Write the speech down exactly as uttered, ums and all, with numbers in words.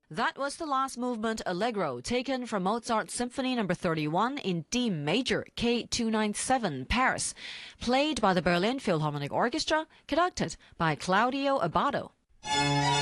That was the last movement Allegro, taken from Mozart's Symphony number thirty-one in D major, K two ninety-seven, Paris, played by the Berlin Philharmonic Orchestra, conducted by Claudio Abbado.